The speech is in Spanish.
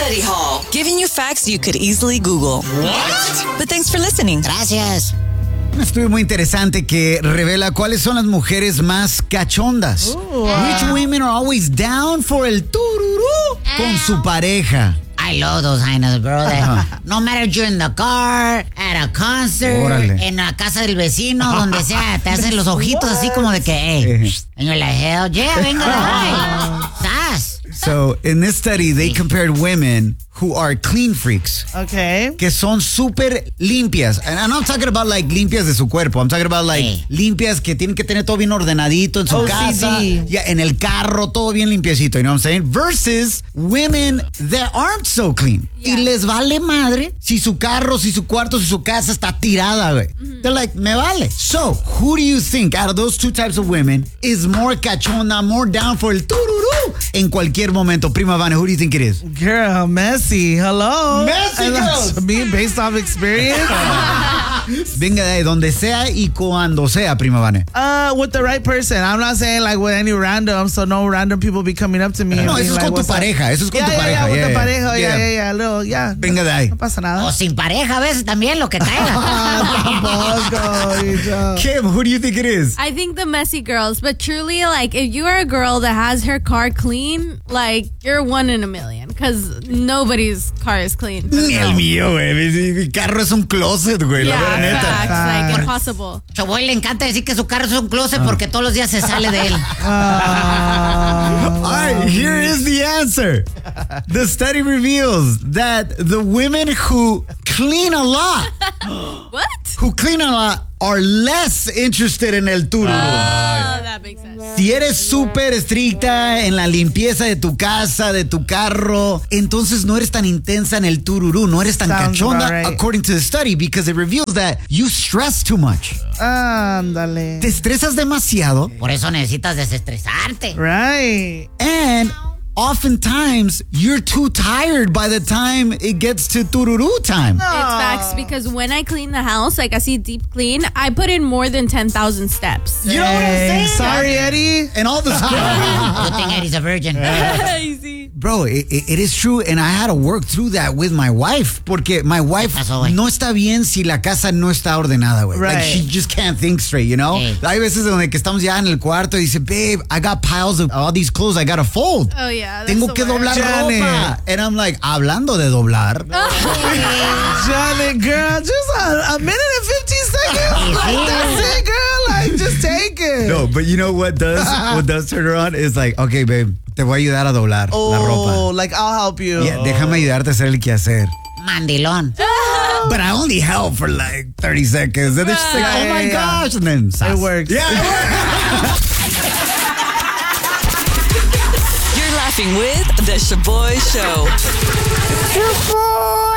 Study Hall, giving you facts you could easily Google. What? But thanks for listening. Gracias. Un estudio muy interesante que revela cuáles son las mujeres más cachondas. Which women are always down for el tururú con su pareja. I love those hyenas, bro. No matter you're in the car, at a concert, Órale. en la casa del vecino, donde sea, te hacen los ojitos así como de que, hey. And you're like, hell yeah, venga, bye. ¿Estás? So, in this study, they compared women who are clean freaks. Okay. Que son súper limpias. And I'm not talking about like limpias de su cuerpo. I'm talking about like limpias que tienen que tener todo bien ordenadito en su OCD. casa. Ya, en el carro, todo bien limpiecito. You know what I'm saying? Versus women that aren't so clean. Y les vale madre si su carro, si su cuarto, si su casa está tirada, güey. They're like, me vale. So, who do you think out of those two types of women is more cachonda, more down for el tururú en cualquier momento? Prima Vane, who do you think it is? Girl, messy. Hello. Messy girls. Me, based off experience. Venga de ahí, donde sea y cuando sea, Prima Vane. With the right person. I'm not saying like with any random, so no random people be coming up to me. No, and being eso es like, con tu "What's up?" pareja. Eso es con tu pareja. Yeah, with the Yeah. pareja. Yeah. Little, yeah. Venga de ahí. No pasa nada. O sin pareja a veces también, lo que caiga. Tampoco. Kim, who do you think it is? I think the messy girls, but truly, like, if you are a girl that has her car clean, like, you're 1 in a million, because nobody's car is clean. Ni el mío, güey. Mi carro es un closet, güey. La Yeah, verdad, neta. facts, like, impossible. Choboy le encanta decir que su carro es un closet porque todos los días se sale de él. All right, here is the answer. The study reveals that the women who clean a lot, What? are less interested en el tururú. Oh, that makes sense. Si eres súper estricta en la limpieza de tu casa, de tu carro, entonces no eres tan intensa en el tururú, no eres tan Sounds cachonda, about right. according to the study, because it reveals that you stress too much. Ándale. Te estresas demasiado, Por eso necesitas desestresarte. Right. and oftentimes you're too tired by the time it gets to tururú time. It's facts, because when I clean the house, like I see deep clean, I put in more than 10,000 steps. You know what I'm saying? Sorry, Eddie. And all the Good thing Eddie's a virgin. Easy. Bro, it is true, and I had to work through that with my wife, porque my wife Pasó, güey. no está bien si la casa no está ordenada, güey. Like, Right. she just can't think straight, you know? Sí. Hay veces donde que estamos ya en el cuarto y dice, babe, I got piles of all these clothes I gotta fold. Oh, yeah. That's Tengo the que worst. doblar Janet. ropa. And I'm like, hablando de doblar. Johnny, girl, just a minute and 15 seconds. Like, that's it, girl. Like, just take it. No, but you know what does turn her on is like, okay, babe, te voy a ayudar a doblar la ropa. Oh, like, I'll help you. Yeah, déjame ayudarte a hacer el quehacer. Mandilón. But I only help for like 30 seconds. And then she's like, oh my Yeah. gosh. And then, It works. Yeah, it works. You're laughing with The Shaboy Show. Shaboy!